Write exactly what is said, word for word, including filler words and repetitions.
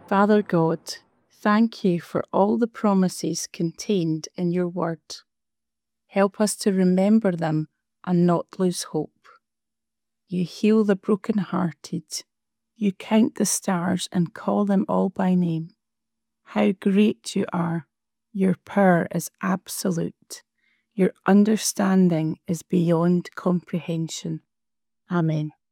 Father God, thank you for all the promises contained in your word. Help us to remember them and not lose hope. You heal the broken-hearted. You count the stars and call them all by name. How great you are! Your power is absolute. Your understanding is beyond comprehension. Amen.